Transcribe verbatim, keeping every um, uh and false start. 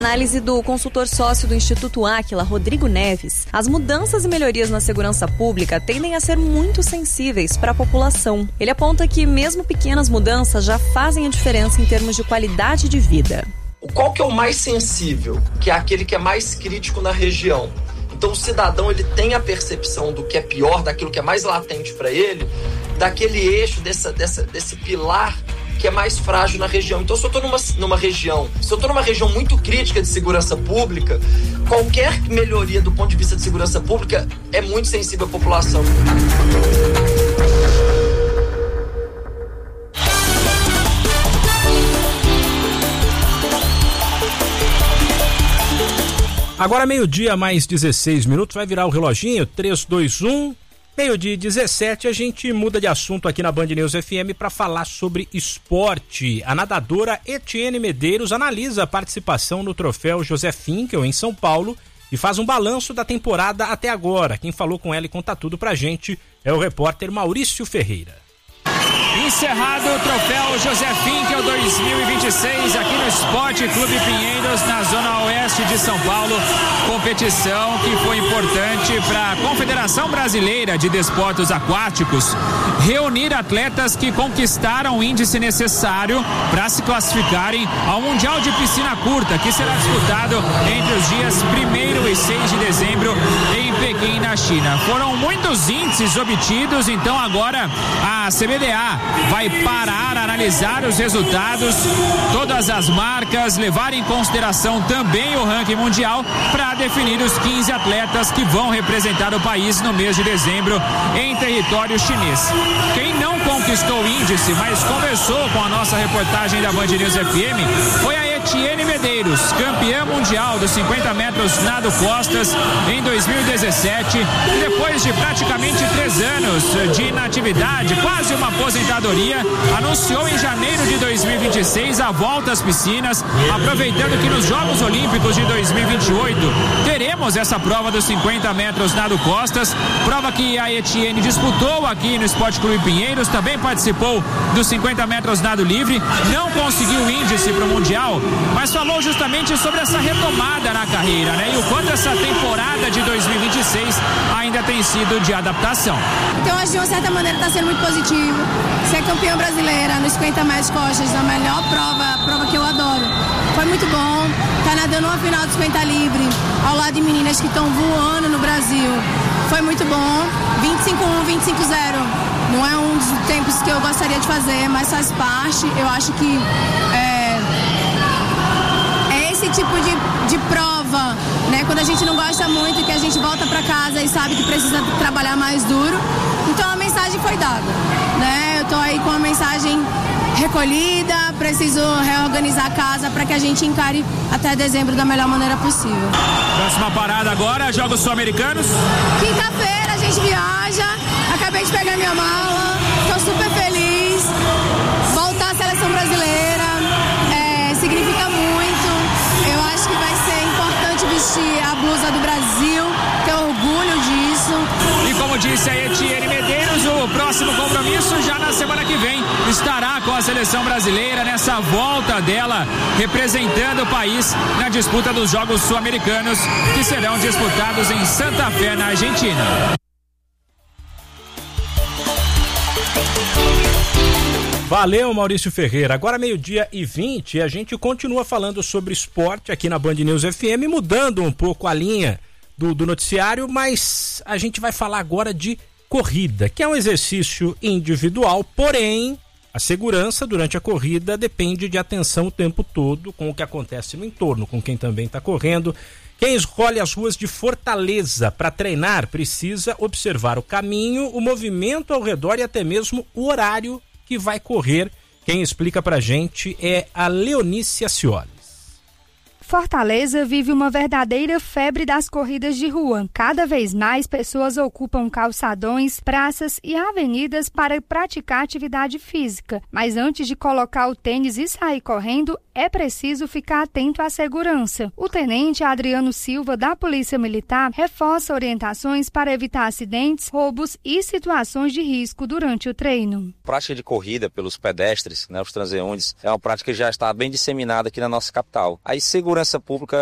Análise do consultor sócio do Instituto Áquila, Rodrigo Neves, as mudanças e melhorias na segurança pública tendem a ser muito sensíveis para a população. Ele aponta que mesmo pequenas mudanças já fazem a diferença em termos de qualidade de vida. Qual que é o mais sensível? Que é aquele que é mais crítico na região. Então o cidadão ele tem a percepção do que é pior, daquilo que é mais latente para ele, daquele eixo, dessa, dessa, desse pilar que é mais frágil na região. Então, se eu estou numa, numa região, se eu estou numa região muito crítica de segurança pública, qualquer melhoria do ponto de vista de segurança pública é muito sensível à população. Agora meio-dia mais dezesseis minutos, vai virar o reloginho, três, dois, um... Meio-dia dezessete, a gente muda de assunto aqui na Band News F M para falar sobre esporte. A nadadora Etienne Medeiros analisa a participação no troféu José Finkel em São Paulo e faz um balanço da temporada até agora. Quem falou com ela e conta tudo pra gente é o repórter Maurício Ferreira. Encerrado o troféu José Finkel dois mil e vinte e seis aqui no Esporte Clube Pinheiros, na zona oeste de São Paulo. Competição que foi importante para a Confederação Brasileira de Desportos Aquáticos reunir atletas que conquistaram o índice necessário para se classificarem ao Mundial de Piscina Curta, que será disputado entre os dias primeiro e seis de dezembro em Pequim, na China. Foram muitos índices obtidos, então agora a C B D A vai parar, analisar os resultados, todas as marcas, levar em consideração também o ranking mundial para definir os quinze atletas que vão representar o país no mês de dezembro em território chinês. Quem não conquistou o índice, mas conversou com a nossa reportagem da Band News F M, foi a Etienne Medeiros, campeã mundial dos cinquenta metros nado costas em dois mil e dezessete, e depois de praticamente três anos de inatividade, quase uma aposentadoria, anunciou em janeiro de dois mil e vinte e seis a volta às piscinas, aproveitando que nos Jogos Olímpicos de dois mil e vinte e oito teremos essa prova dos cinquenta metros nado costas, prova que a Etienne disputou aqui no Esporte Clube Pinheiros, também participou dos cinquenta metros nado livre, não conseguiu o índice para o Mundial, mas falou justamente sobre essa retomada na carreira, né? E o quanto essa temporada de dois mil e vinte e seis ainda tem sido de adaptação. Então, acho que de uma certa maneira está sendo muito positivo. Ser campeã brasileira nos cinquenta metros costas, a melhor prova, a prova que eu adoro. Foi muito bom. Tá nadando uma final de cinquenta livre, ao lado de meninas que estão voando no Brasil. Foi muito bom. vinte e cinco um, vinte e cinco zero. Não é um dos tempos que eu gostaria de fazer, mas faz parte. Eu acho que é, é esse tipo de, de prova, né? Quando a gente não gosta muito, que a gente volta para casa e sabe que precisa trabalhar mais duro. Então a mensagem foi dada, né? Eu tô aí com a mensagem recolhida, preciso reorganizar a casa para que a gente encare até dezembro da melhor maneira possível. Próxima parada agora, Jogos Sul-Americanos. Quinta-feira a gente viaja, acabei de pegar minha mala, tô super feliz. Voltar à seleção brasileira é, significa muito. Eu acho que vai ser importante vestir a blusa do Brasil, ter orgulho disso. E como disse a Etienne Medeiros, o próximo compromisso já na semana que vem estará com a seleção brasileira nessa volta dela representando o país na disputa dos Jogos Sul-Americanos, que serão disputados em Santa Fé, na Argentina. Valeu, Maurício Ferreira. Agora meio-dia e vinte, a gente continua falando sobre esporte aqui na Band News F M, mudando um pouco a linha do, do noticiário, mas a gente vai falar agora de corrida, que é um exercício individual, porém a segurança durante a corrida depende de atenção o tempo todo com o que acontece no entorno, com quem também está correndo. Quem escolhe as ruas de Fortaleza para treinar precisa observar o caminho, o movimento ao redor e até mesmo o horário que vai correr. Quem explica pra gente é a Leonice Ascioli. Fortaleza vive uma verdadeira febre das corridas de rua. Cada vez mais pessoas ocupam calçadões, praças e avenidas para praticar atividade física. Mas antes de colocar o tênis e sair correndo, é preciso ficar atento à segurança. O tenente Adriano Silva, da Polícia Militar, reforça orientações para evitar acidentes, roubos e situações de risco durante o treino. A prática de corrida pelos pedestres, né, os transeuntes, é uma prática que já está bem disseminada aqui na nossa capital. Aí, segundo segurança pública